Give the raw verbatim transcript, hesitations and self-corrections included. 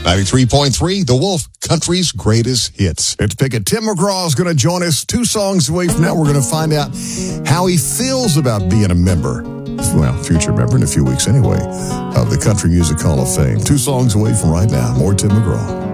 ninety-three point three, The Wolf, country's greatest hits. It's Pickett. Tim McGraw is going to join us two songs away from now. We're going to find out how he feels about being a member, well, future member in a few weeks anyway, of the Country Music Hall of Fame. Two songs away from right now. More Tim McGraw.